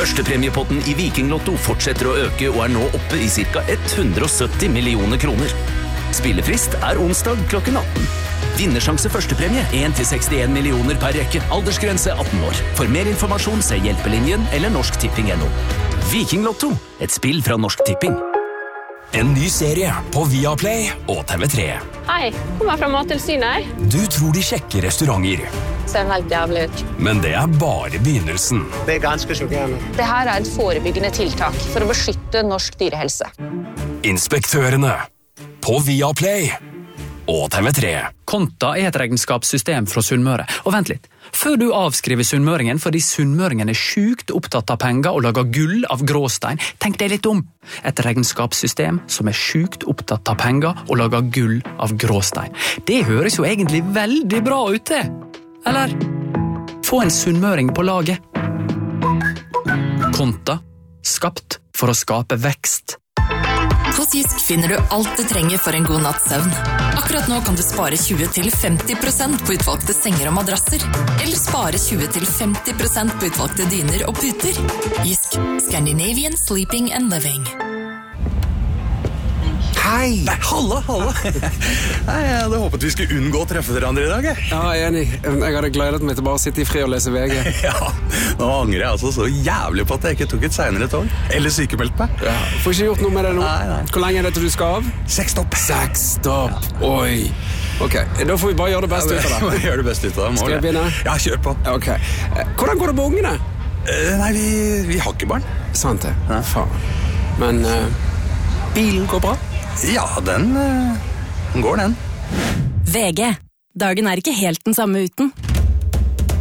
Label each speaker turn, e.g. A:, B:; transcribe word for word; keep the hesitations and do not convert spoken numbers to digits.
A: Førstepremiepotten i Viking Lotto fortsetter å øke og er nå oppe i ca. hundre og sytti millioner kroner. Spillefrist er onsdag klokken atten. Vinnersjanse førstepremie en til sekstien millioner per rekke. Aldersgrense atten år. For mer informasjon se Hjelpelinjen eller Norsk Tipping punktum no. Viking Lotto, et spill fra Norsk Tipping.
B: En ny serie på Viaplay og T V tre.
C: Hei, kommer fra Mattilsynet.
B: Du tror de sjekker restauranter.
C: Ser helt jævlig ut.
B: Men det er bare begynnelsen.
D: Det er ganske sjokkerende.
C: Det her er et forebyggende tiltak for å beskytte norsk dyrehelse.
B: Inspektørene på Viaplay og T V tre.
E: Konta er et regnskapssystem fra Sunnmøre. Og vent litt, før du avskriver sunnmøringen fordi sunnmøringen er sjukt opptatt av penger og lager gull av gråstein, tenk deg litt om. Et regnskapssystem som er sjukt opptatt av penger og lager gull av gråstein. Det høres jo egentlig veldig bra ut det. Eller? Få en sunnmøring på laget. Konta, skapt for å skape vekst.
F: Hos Jysk finner du alt du trenger for en god natts søvn. Akkurat nå kan du spare tjue til femti prosent på utvalgte senger og madrasser. Eller spare tjue til femti prosent på utvalgte dyner og puter. Jysk, Scandinavian Sleeping and Living.
G: Hei! Nei, halla, halla! Nei, jeg hadde håpet vi skulle unngå å treffe dere andre i dag. Jeg.
H: Ja, jeg er enig. Jeg hadde gledet meg til bare å sitte i fri og lese V G.
G: Ja, nå angrer jeg altså så jævlig på at jeg ikke tok et senere tog. Eller sykemeldt meg.
H: Ja, får ikke gjort noe med det nå.
G: Nei, nei.
H: Hvor lenge er det til du skal av?
G: Seks stopp.
H: Seks stopp. Ja. Oi. Ok, da får vi bare gjøre det beste ut av det.
G: Gjør det beste ut av det.
H: Skal jeg begynne?
G: Ja, kjør på.
H: Ok. Hvordan går det med ungene?
G: Uh, nei, vi, vi har ikke barn.
H: Sant det. Ja. Faen. Men uh, bilen går bra?
G: Ja, den, den går den.
I: V G. Dagen er ikke helt den samme uten.